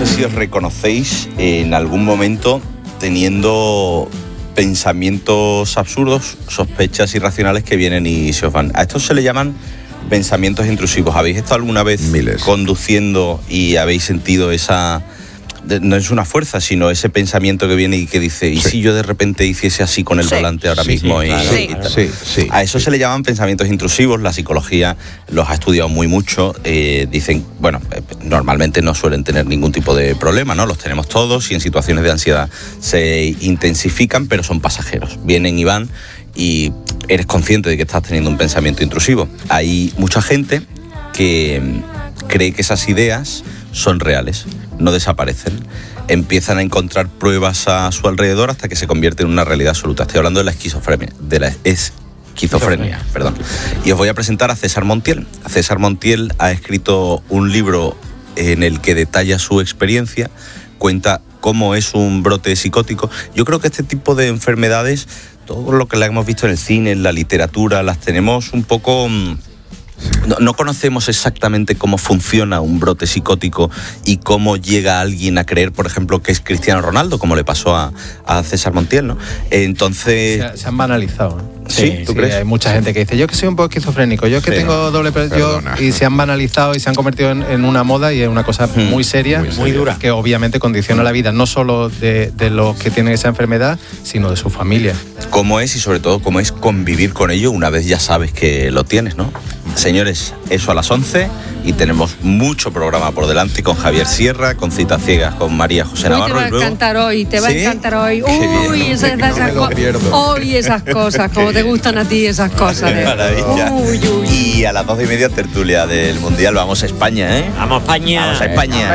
si os reconocéis en algún momento teniendo pensamientos absurdos, sospechas irracionales que vienen y se os van. A estos se le llaman pensamientos intrusivos. ¿Habéis estado alguna vez conduciendo y habéis sentido esa... No es una fuerza, sino ese pensamiento que viene y que dice, ¿y si yo de repente hiciese así con el volante ahora mismo? A eso se le llaman pensamientos intrusivos. La psicología los ha estudiado muy mucho. Dicen, bueno, normalmente no suelen tener ningún tipo de problema, ¿no? Los tenemos todos y en situaciones de ansiedad se intensifican, pero son pasajeros. Vienen y van y eres consciente de que estás teniendo un pensamiento intrusivo. Hay mucha gente que cree que esas ideas son reales, no desaparecen, empiezan a encontrar pruebas a su alrededor hasta que se convierte en una realidad absoluta. Estoy hablando de la esquizofrenia, perdón. Y os voy a presentar a César Montiel. César Montiel ha escrito un libro en el que detalla su experiencia, cuenta cómo es un brote psicótico. Yo creo que este tipo de enfermedades, todo lo que la hemos visto en el cine, en la literatura, las tenemos un poco... No conocemos exactamente cómo funciona un brote psicótico y cómo llega alguien a creer, por ejemplo, que es Cristiano Ronaldo, como le pasó a César Montiel, ¿no? Entonces... Se han banalizado, ¿no? ¿Sí? ¿Tú crees? Hay mucha gente que dice, yo que soy un poco esquizofrénico, yo que tengo doble... y se han banalizado y se han convertido en una moda y en una cosa muy seria, muy dura, que obviamente condiciona la vida, no solo de los que tienen esa enfermedad, sino de su familia. ¿Cómo es y sobre todo cómo es convivir con ello una vez ya sabes que lo tienes, ¿no? Señores, eso a las 11 y tenemos mucho programa por delante con Javier Sierra, con Citas Ciegas, con María José Navarro. Te va a encantar hoy, te va a encantar hoy. Uy, esas cosas, como te gustan a ti esas cosas. Qué maravilla. Y a las 12:30 tertulia del Mundial. Vamos a España, ¿eh? Vamos a España. Vamos a España.